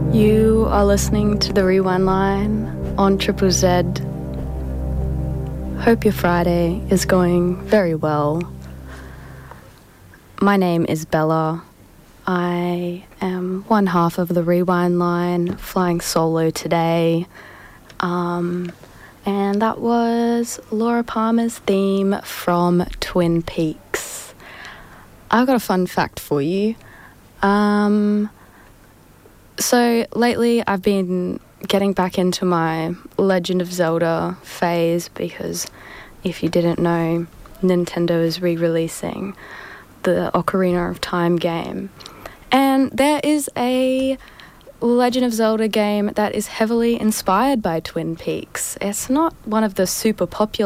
You are listening to the Rewind Line on Triple Z. Hope your Friday is going very well. My name is Bella. I am one half of the Rewind Line, flying solo today. And that was Laura Palmer's theme from Twin Peaks. I've got a fun fact for you. So lately I've been getting back into my Legend of Zelda phase because if you didn't know, Nintendo is re-releasing the Ocarina of Time game. And there is a Legend of Zelda game that is heavily inspired by Twin Peaks. It's not one of the super popular